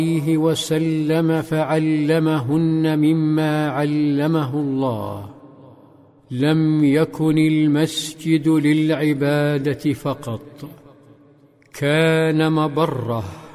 عليه وسلم فعلمهن مما علمه الله. لم يكن المسجد للعبادة فقط، كان مبرة